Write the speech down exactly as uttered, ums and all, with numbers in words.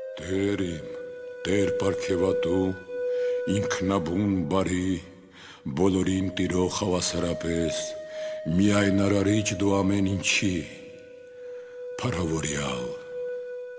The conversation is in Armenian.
Տերիմ, Տեր պարգևատու, ինքնաբուն բարի, բոլորին տիրող հավասարապես, միայն արարիչ դու ամեն ինչի, փառավորյալ,